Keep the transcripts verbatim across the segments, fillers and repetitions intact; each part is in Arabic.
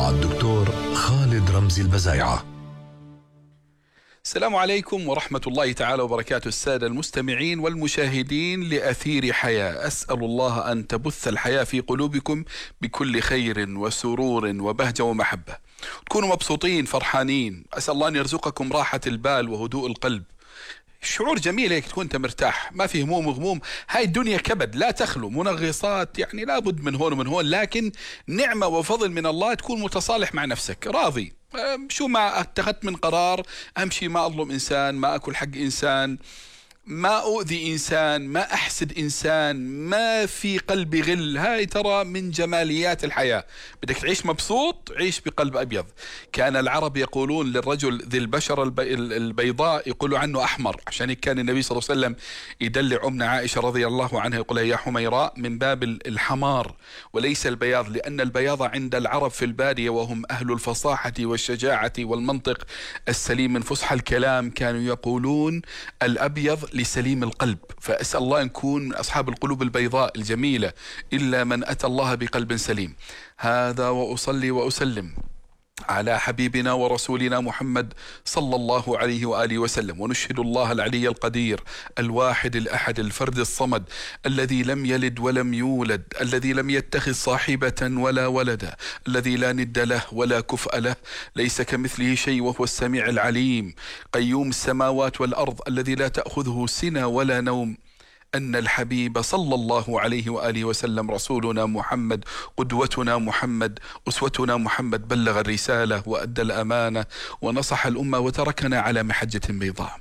مع الدكتور خالد رمزي البزايعة. السلام عليكم ورحمة الله تعالى وبركاته السادة المستمعين والمشاهدين لأثير حياة. أسأل الله أن تبث الحياة في قلوبكم بكل خير وسرور وبهجة ومحبة، تكونوا مبسوطين فرحانين. أسأل الله أن يرزقكم راحة البال وهدوء القلب. شعور جميل هيك تكون انت مرتاح، ما في هموم وغموم. هاي الدنيا كبد لا تخلو منغصات، يعني لابد من هون ومن هون، لكن نعمة وفضل من الله تكون متصالح مع نفسك، راضي شو ما اتخذت من قرار. اهم شيء ما اظلم انسان، ما اكل حق انسان، ما أؤذي إنسان، ما أحسد إنسان، ما في قلبي غل. هاي ترى من جماليات الحياة. بدك تعيش مبسوط، عيش بقلب أبيض. كان العرب يقولون للرجل ذي البشرة البيضاء يقولوا عنه أحمر، عشان كان النبي صلى الله عليه وسلم يدلع أمنا عائشة رضي الله عنها يقولها يا حميراء من باب الحمار وليس البياض، لأن البياض عند العرب في البادية وهم أهل الفصاحة والشجاعة والمنطق السليم من فصحى الكلام، كانوا يقولون الأبيض لسليم القلب. فأسأل الله أن نكون من أصحاب القلوب البيضاء الجميلة، إلا من أتى الله بقلب سليم. هذا وأصلي وأسلم على حبيبنا ورسولنا محمد صلى الله عليه وآله وسلم، ونشهد الله العلي القدير الواحد الأحد الفرد الصمد الذي لم يلد ولم يولد، الذي لم يتخذ صاحبة ولا ولدا، الذي لا ند له ولا كفء له، ليس كمثله شيء وهو السميع العليم، قيوم السماوات والأرض الذي لا تأخذه سنة ولا نوم. أن الحبيب صلى الله عليه وآله وسلم رسولنا محمد، قدوتنا محمد، أسوتنا محمد، بلغ الرسالة وأدى الأمانة ونصح الأمة وتركنا على محجة بيضاء.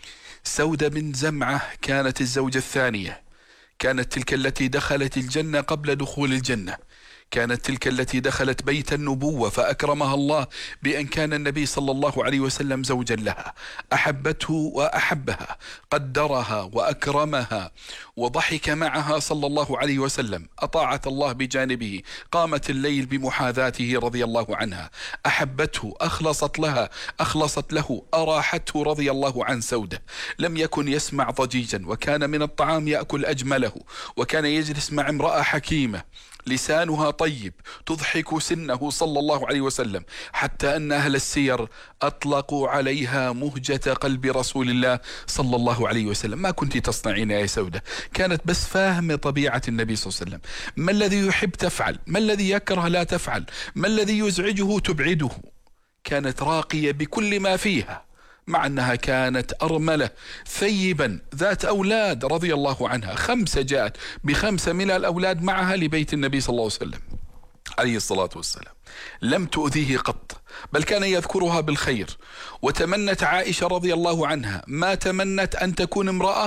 سودة بن زمعة كانت الزوجة الثانية، كانت تلك التي دخلت الجنة قبل دخول الجنة، كانت تلك التي دخلت بيت النبوة فأكرمها الله بأن كان النبي صلى الله عليه وسلم زوجا لها، أحبته وأحبها، قدرها وأكرمها وضحك معها صلى الله عليه وسلم، أطاعت الله بجانبه، قامت الليل بمحاذاته رضي الله عنها، أحبته، أخلصت لها، أخلصت له، أراحته رضي الله عن سودة. لم يكن يسمع ضجيجا، وكان من الطعام يأكل أجمله، وكان يجلس مع امرأة حكيمة لسانها طيب تضحك سنه صلى الله عليه وسلم، حتى أن أهل السير أطلقوا عليها مهجة قلب رسول الله صلى الله عليه وسلم. ما كنت تصنعين يا سودة؟ كانت بس فاهمة طبيعة النبي صلى الله عليه وسلم، ما الذي يحب تفعل، ما الذي يكره لا تفعل، ما الذي يزعجه تبعده. كانت راقية بكل ما فيها، مع أنها كانت أرملة ثيبا ذات أولاد رضي الله عنها، خمسة جاءت بخمسة من الأولاد معها لبيت النبي صلى الله عليه وسلم عليه الصلاة والسلام، لم تؤذيه قط، بل كان يذكرها بالخير. وتمنت عائشة رضي الله عنها ما تمنت أن تكون امرأة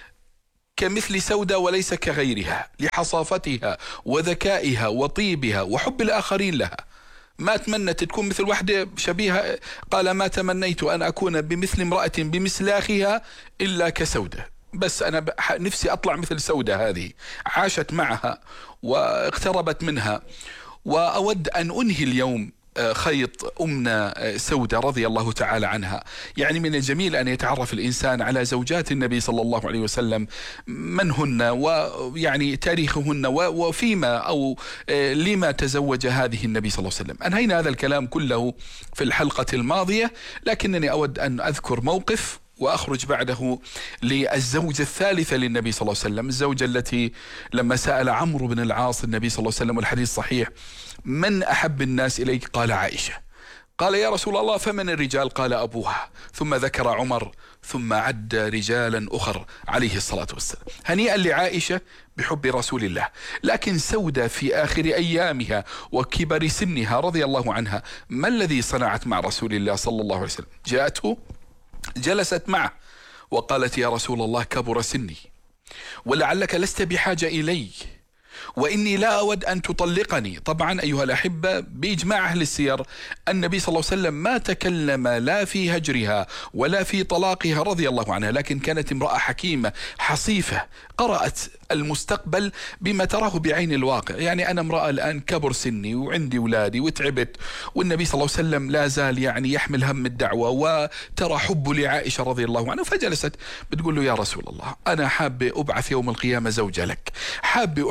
كمثل سودة وليس كغيرها، لحصافتها وذكائها وطيبها وحب الآخرين لها. ما تمنت تكون مثل واحدة شبيهة، قال ما تمنيت أن أكون بمثل امرأة بمثل أخيها إلا كسودة، بس أنا نفسي أطلع مثل سودة. هذه عاشت معها واقتربت منها. وأود أن أنهي اليوم خيط أمنا سودة رضي الله تعالى عنها. يعني من الجميل أن يتعرف الإنسان على زوجات النبي صلى الله عليه وسلم، من هن ويعني تاريخهن وفيما أو لما تزوج هذه النبي صلى الله عليه وسلم. أنهينا هذا الكلام كله في الحلقة الماضية، لكنني أود أن أذكر موقف وأخرج بعده للزوجة الثالثة للنبي صلى الله عليه وسلم، الزوجة التي لما سأل عمرو بن العاص النبي صلى الله عليه وسلم والحديث صحيح من أحب الناس إليك؟ قال عائشة. قال يا رسول الله فمن الرجال؟ قال أبوها، ثم ذكر عمر، ثم عد رجالا أخر عليه الصلاة والسلام. هنيئا لعائشة بحب رسول الله. لكن سودة في آخر أيامها وكبر سنها رضي الله عنها، ما الذي صنعت مع رسول الله صلى الله عليه وسلم؟ جاءته جلست معه وقالت يا رسول الله كبر سني ولعلك لست بحاجة إلي، وإني لا أود أن تطلقني. طبعا أيها الأحبة بإجماع أهل السير النبي صلى الله عليه وسلم ما تكلم لا في هجرها ولا في طلاقها رضي الله عنها، لكن كانت امرأة حكيمة حصيفة قرأت المستقبل بما تراه بعين الواقع. يعني أنا امرأة الآن كبر سني وعندي أولادي وتعبت، والنبي صلى الله عليه وسلم لا زال يعني يحمل هم الدعوة وترى حب لعائشة رضي الله عنها، فجلست بتقول له يا رسول الله أنا حابة أبعث يوم القيامة زوجة لك، حابة أحشر مع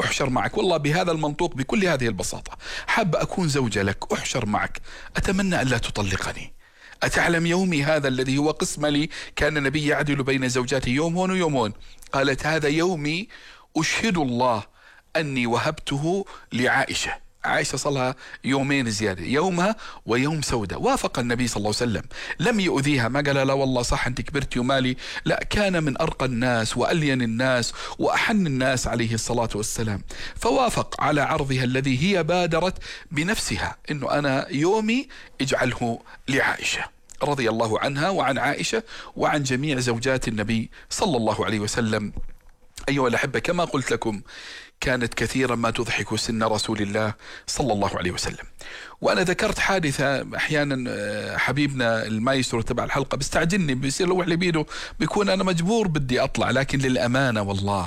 معك والله بهذا المنطوق بكل هذه البساطة، حاب أكون زوجة لك، أحشر معك، أتمنى أن لا تطلقني. أتعلم يومي هذا الذي هو قسم لي، كان النبي يعدل بين زوجاته يوم هون ويوم هون، قالت هذا يومي أشهد الله أني وهبته لعائشة. عائشة صلها يومين زيادة، يومها ويوم سودة. وافق النبي صلى الله عليه وسلم، لم يؤذيها، ما قال لا والله صح أنت كبرتي ومالي، لا، كان من أرقى الناس وألين الناس وأحن الناس عليه الصلاة والسلام. فوافق على عرضها الذي هي بادرت بنفسها، إنه أنا يومي اجعله لعائشة رضي الله عنها وعن عائشة وعن جميع زوجات النبي صلى الله عليه وسلم. أيها الأحبة، كما قلت لكم كانت كثيرا ما تضحك سن رسول الله صلى الله عليه وسلم. وأنا ذكرت حادثة أحيانا حبيبنا المايسترو تبع الحلقة بيستعجلني، بيصير لوح لي بيده، بيكون أنا مجبور بدي أطلع، لكن للأمانة والله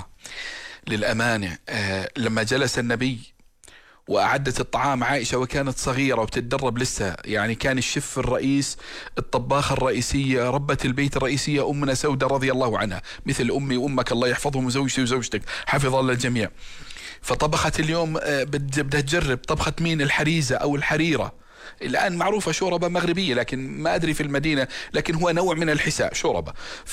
للأمانة آه لما جلس النبي وأعدت الطعام عائشة وكانت صغيرة وبتتدرب لسه، يعني كان الشيف الرئيس، الطباخة الرئيسية، ربة البيت الرئيسية أمنا سودة رضي الله عنها، مثل أمي وأمك الله يحفظهم، وزوجتي وزوجتك حفظ الله الجميع. فطبخت اليوم بدها تجرب طبخة مين؟ الحريزة أو الحريرة، الآن معروفة شوربة مغربية لكن ما أدري في المدينة، لكن هو نوع من الحساء شوربة،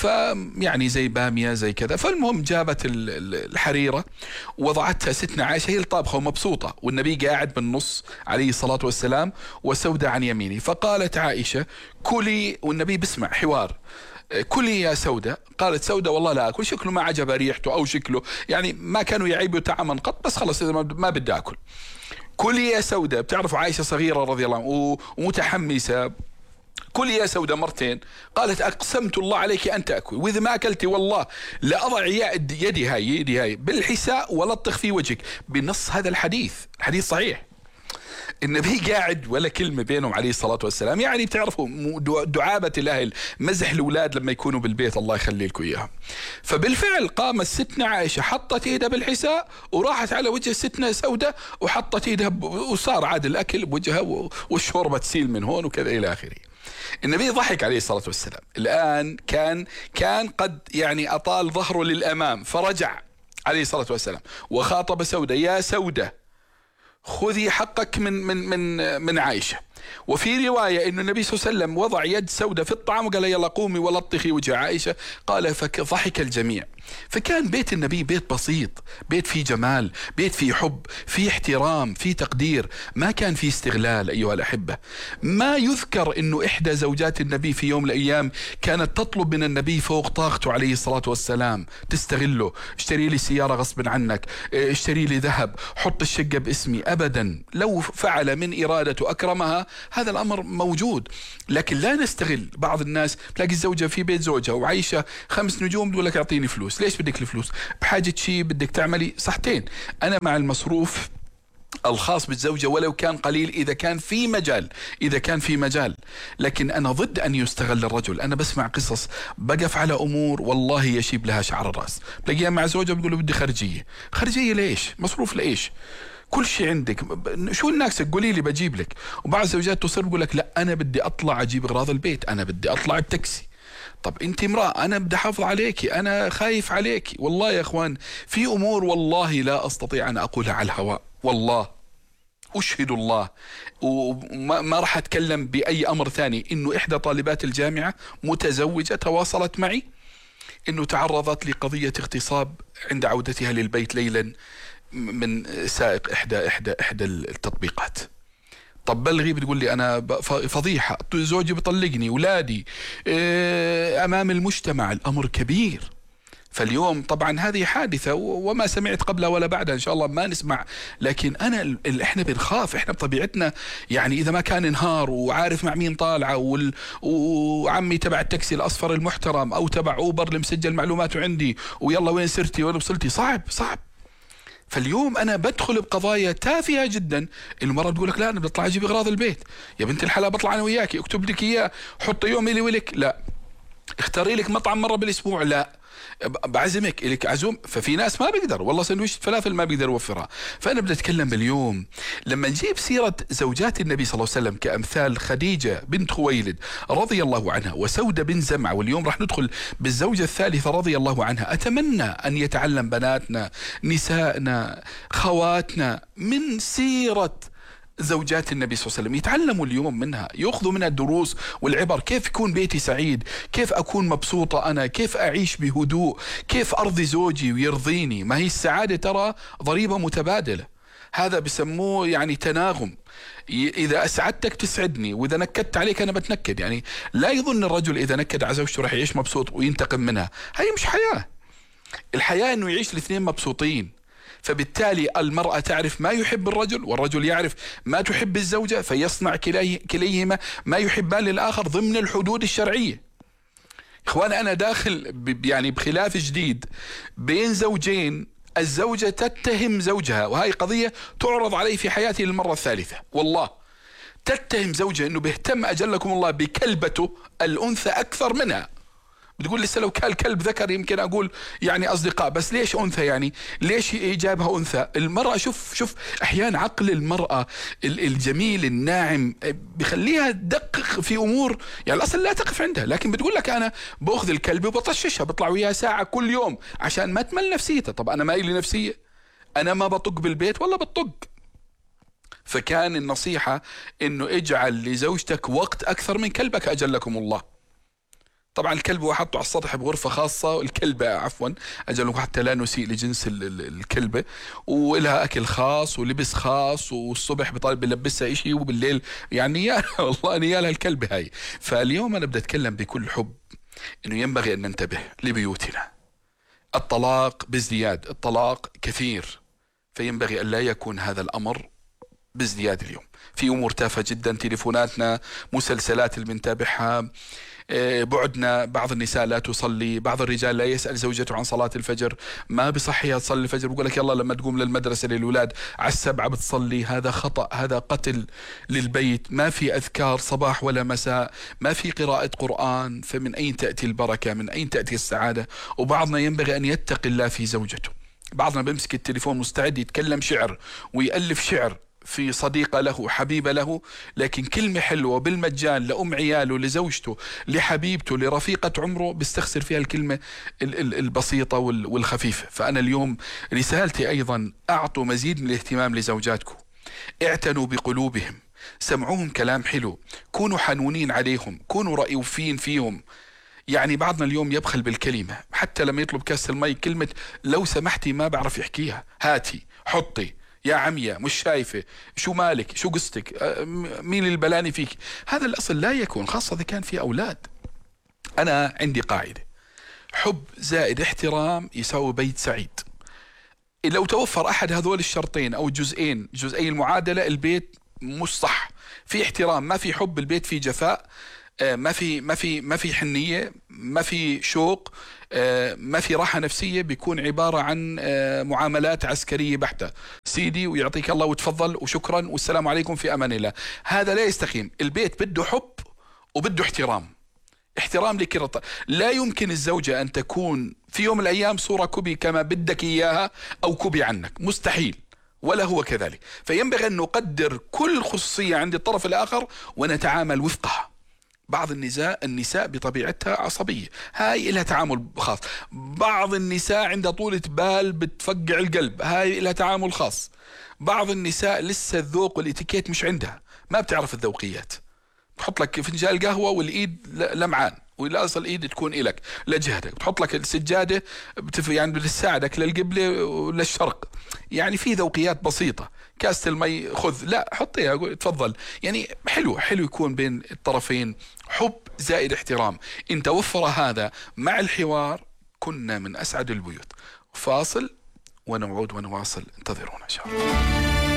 فيعني زي بامية زي كذا. فالمهم جابت الحريرة وضعتها ستنا عائشة، هي الطابخة ومبسوطة، والنبي قاعد بالنص عليه الصلاة والسلام وسودة عن يمينه. فقالت عائشة كلي، والنبي بسمع حوار، كلي يا سودة. قالت سودة والله لا أكل، شكله ما عجب ريحته أو شكله، يعني ما كانوا يعيبوا طعما قط، بس خلص ما بدي أكل. كلي يا سودة. بتعرفوا عائشة صغيرة رضي الله عنها ومتحمسة، كلي يا سودة مرتين. قالت أقسمت الله عليك أن تأكل، وإذا ما أكلتي والله لأضع يدي هاي يدي هاي بالحساء ولطخ في وجهك، بنص هذا الحديث، الحديث صحيح. النبي قاعد ولا كلمة بينهم عليه الصلاة والسلام. يعني بتعرفوا دعابة الأهل، مزح الأولاد لما يكونوا بالبيت، الله يخلي لكم إياها. فبالفعل قامت ستنا عائشة حطت إيدها بالحساء وراحت على وجه ستنا سودة وحطت إيدها ب... وصار عاد الأكل بوجهها و... والشوربة تسيل من هون وكذا إلى آخره. النبي ضحك عليه الصلاة والسلام. الآن كان كان قد يعني أطال ظهره للأمام، فرجع عليه الصلاة والسلام وخاطب سودة، يا سودة خذي حقك من من من من عائشة. وفي رواية إنه النبي صلى الله عليه وسلم وضع يد سودة في الطعام وقال يلا قومي ولطخي وجه عائشة. قال فضحك الجميع. فكان بيت النبي بيت بسيط، بيت فيه جمال، بيت فيه حب، فيه احترام، فيه تقدير، ما كان فيه استغلال. أيها الأحبة، ما يذكر إنه إحدى زوجات النبي في يوم من الأيام كانت تطلب من النبي فوق طاقته عليه الصلاة والسلام، تستغله، اشتري لي سيارة غصب عنك، اشتري لي ذهب، حط الشقة باسمي. أبدا، لو فعل من إرادته أكرمها، هذا الأمر موجود. لكن لا نستغل. بعض الناس تلاقي الزوجة في بيت زوجها وعايشة خمس نجوم تقول لك أعطيني فلوس. ليش بدك الفلوس؟ بحاجة شيء بدك تعملي صحتين. أنا مع المصروف الخاص بالزوجة ولو كان قليل، إذا كان في مجال إذا كان في مجال لكن أنا ضد أن يستغل الرجل. أنا بسمع قصص، بقف على أمور والله يشيب لها شعر الرأس. تلاقيها مع زوجة بتقول له بدي خرجية. خرجية ليش؟ مصروف لإيش؟ كل شيء عندك، شو الناكسك؟ قولي لي بجيب لك. وبعض الزوجات تصير بقول لك لا أنا بدي أطلع أجيب أغراض البيت، أنا بدي أطلع بتاكسي. طب أنت امرأة، أنا بدي أحافظ عليكي، أنا خايف عليكي. والله يا أخوان في أمور والله لا أستطيع أن أقولها على الهواء، والله أشهد الله، وما راح أتكلم بأي أمر ثاني. إنه إحدى طالبات الجامعة متزوجة تواصلت معي إنه تعرضت لقضية اغتصاب عند عودتها للبيت ليلا من سائق إحدى إحدى إحدى التطبيقات. طب بلغي، بتقول لي أنا فضيحة، زوجي بطلقني، أولادي، أمام المجتمع، الأمر كبير. فاليوم طبعا هذه حادثة وما سمعت قبلها ولا بعدها، إن شاء الله ما نسمع. لكن أنا إحنا بنخاف، إحنا بطبيعتنا يعني إذا ما كان نهار وعارف مع مين طالعة وال... وعمي تبع التاكسي الأصفر المحترم أو تبع أوبر اللي مسجل معلوماته عندي ويلا وين سرتي وين وصلتي، صعب صعب. فاليوم أنا بدخل بقضايا تافهة جدا. المرة تقول لك لا أنا بطلع أجيب أغراض البيت. يا بنت الحلال بطلع أنا وياكي، أكتب لك إياه، حط يوم إلي ولك. لا، اختاري لك مطعم مرة بالأسبوع، لا بعزمك لك عزوم. ففي ناس ما بيقدر والله سندويشة فلافل ما بيقدر يوفرها. فأنا بدي أتكلم اليوم لما نجيب سيرة زوجات النبي صلى الله عليه وسلم كأمثال خديجة بنت خويلد رضي الله عنها وسودة بن زمعة، واليوم راح ندخل بالزوجة الثالثة رضي الله عنها. أتمنى أن يتعلم بناتنا نسائنا خواتنا من سيرة زوجات النبي صلى الله عليه وسلم، يتعلموا اليوم منها، يأخذوا منها الدروس والعبر. كيف يكون بيتي سعيد، كيف أكون مبسوطة أنا، كيف أعيش بهدوء، كيف أرضي زوجي ويرضيني. ما هي السعادة ترى ضريبة متبادلة، هذا بسموه يعني تناغم. إذا أسعدتك تسعدني، وإذا نكدت عليك أنا بتنكد. يعني لا يظن الرجل إذا نكد على زوجته راح يعيش مبسوط وينتقم منها، هي مش حياة. الحياة إنه يعيش الاثنين مبسوطين. فبالتالي المرأة تعرف ما يحب الرجل، والرجل يعرف ما تحب الزوجة، فيصنع كليهما ما يحبان للآخر ضمن الحدود الشرعية. إخوان أنا داخل يعني بخلاف جديد بين زوجين، الزوجة تتهم زوجها، وهي قضية تعرض علي في حياتي للمرة الثالثة والله. تتهم زوجها أنه بيهتم أجلكم الله بكلبته الأنثى أكثر منها. بتقول لسه لو كان كلب ذكر يمكن أقول يعني أصدقاء، بس ليش أنثى؟ يعني ليش جابها أنثى؟ المرأة شوف شوف أحيانا عقل المرأة الجميل الناعم بخليها تدقق في أمور يعني الأصل لا تقف عندها، لكن بتقول لك أنا بأخذ الكلب وبطششها، بطلع وياها ساعة كل يوم عشان ما تمل نفسيتها. طب أنا ما إلي نفسية، أنا ما بطق بالبيت ولا بطق. فكان النصيحة إنه اجعل لزوجتك وقت أكثر من كلبك أجلكم الله. طبعا الكلب هو حطه على السطح بغرفة خاصة، الكلبة عفوا أجل حتى لا نسيء لجنس الكلبة، ولها أكل خاص ولبس خاص، والصبح بطالب بلبسها إشي وبالليل يعني يا والله نيالها الكلبة هاي. فاليوم أنا بدي أتكلم بكل حب إنه ينبغي أن ننتبه لبيوتنا. الطلاق بازدياد، الطلاق كثير، فينبغي أن لا يكون هذا الأمر بازدياد. اليوم في أمور تافهة جدا، تليفوناتنا، مسلسلات اللي بنتابعها، بعدنا، بعض النساء لا تصلي، بعض الرجال لا يسأل زوجته عن صلاة الفجر، ما بصحيها تصلي الفجر، بقول لك يلا لما تقوم للمدرسة للأولاد على السبعة بتصلي. هذا خطأ، هذا قتل للبيت. ما في أذكار صباح ولا مساء، ما في قراءة قرآن، فمن أين تأتي البركة؟ من أين تأتي السعادة؟ وبعضنا ينبغي أن يتقي الله في زوجته. بعضنا بيمسك التليفون مستعد يتكلم شعر ويألف شعر في صديقة له حبيبة له، لكن كلمة حلوة بالمجان لأم عياله لزوجته لحبيبته لرفيقة عمره بيستخسر فيها الكلمة البسيطة والخفيفة. فأنا اليوم رسالتي أيضا أعطوا مزيد من الاهتمام لزوجاتكم، اعتنوا بقلوبهم، سمعوهم كلام حلو، كونوا حنونين عليهم، كونوا رئيفين فيهم. يعني بعضنا اليوم يبخل بالكلمة، حتى لما يطلب كاس المي كلمة لو سمحتي ما بعرف يحكيها، هاتي حطي يا عمية مش شايفة، شو مالك، شو قصتك، مين البلاني فيك. هذا الأصل لا يكون، خاصة إذا كان في أولاد. أنا عندي قاعدة، حب زائد احترام يساوي بيت سعيد. لو توفر أحد هذول الشرطين أو الجزئين، جزئي المعادلة، البيت مش صح. في احترام ما في حب، البيت فيه جفاء، ما في ما في ما في حنية، ما في شوق، ما في راحة نفسية، بيكون عبارة عن معاملات عسكرية بحتة، سيدي ويعطيك الله وتفضل وشكرا والسلام عليكم في أمان الله. هذا لا يستقيم. البيت بده حب وبده احترام، احترام لكرة. لا يمكن الزوجة أن تكون في يوم من الأيام صورة كوبي كما بدك إياها أو كوبي عنك، مستحيل، ولا هو كذلك. فينبغي أن نقدر كل خصوصية عند الطرف الآخر ونتعامل وفقها. بعض النساء النساء بطبيعتها عصبية، هاي لها تعامل خاص. بعض النساء عندها طولة بال بتفقع القلب، هاي لها تعامل خاص. بعض النساء لسه الذوق والاتيكيت مش عندها، ما بتعرف الذوقيات. بحط لك فنجان قهوة والإيد لمعان، والأصل الإيد تكون إلك لجهتك. بتحط لك السجادة بتف... يعني بتساعدك للقبلة وللشرق. يعني في ذوقيات بسيطة. كاسة المي خذ، لا حطيها تفضل. يعني حلو حلو يكون بين الطرفين حب زائد احترام. إن توفر هذا مع الحوار كنا من أسعد البيوت. فاصل ونعود ونواصل، انتظرونا إن شاء الله.